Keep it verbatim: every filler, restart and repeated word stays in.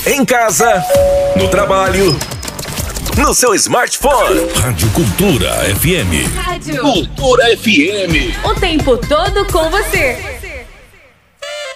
Em casa, no trabalho, no seu smartphone. Rádio Cultura F M. Rádio Cultura F M. O tempo todo com você.